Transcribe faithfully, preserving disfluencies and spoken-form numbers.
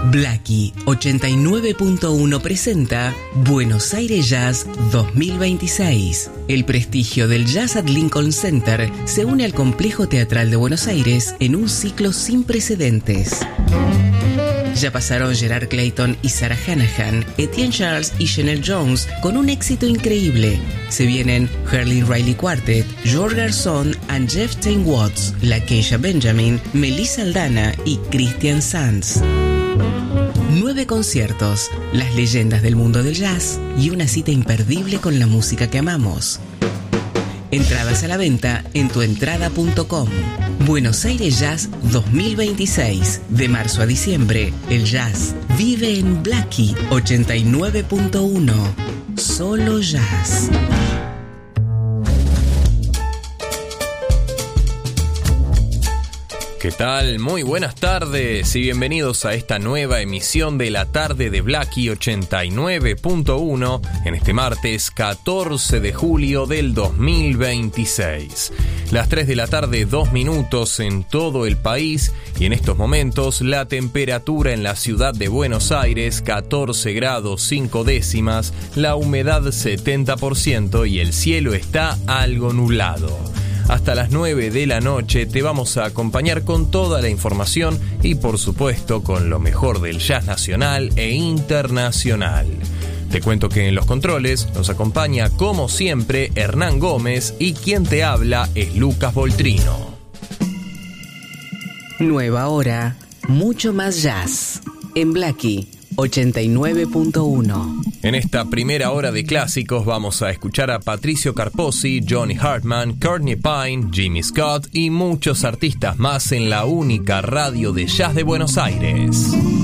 Blackie ochenta y nueve punto uno presenta Buenos Aires Jazz dos mil veintiséis. El prestigio del Jazz at Lincoln Center se une al Complejo Teatral de Buenos Aires en un ciclo sin precedentes. Ya pasaron Gerard Clayton y Sarah Hanahan, Etienne Charles y Chanel Jones con un éxito increíble. Se vienen Herlin Riley Quartet, George Garzón and Jeff Tain Watts, Lakeisha Benjamin, Melissa Aldana y Christian Sanz. Nueve conciertos, las leyendas del mundo del jazz y una cita imperdible con la música que amamos. Entradas a la venta en tuentrada punto com. Buenos Aires Jazz dos mil veintiséis. De marzo a diciembre, el jazz vive en Blackie ochenta y nueve punto uno. Solo jazz. ¿Qué tal? Muy buenas tardes y bienvenidos a esta nueva emisión de la tarde de Blackie ochenta y nueve punto uno en este martes catorce de julio del dos mil veintiséis. Las tres de la tarde, dos minutos en todo el país y en estos momentos la temperatura en la ciudad de Buenos Aires catorce grados cinco décimas, la humedad setenta por ciento y el cielo está algo nublado. Hasta las nueve de la noche te vamos a acompañar con toda la información y por supuesto con lo mejor del jazz nacional e internacional. Te cuento que en los controles nos acompaña como siempre Hernán Gómez y quien te habla es Lucas Voltrino. Nueva hora, mucho más jazz en Blackie ochenta y nueve punto uno. En esta primera hora de clásicos vamos a escuchar a Patricio Carposi, Johnny Hartman, Courtney Pine, Jimmy Scott y muchos artistas más en la única radio de jazz de Buenos Aires.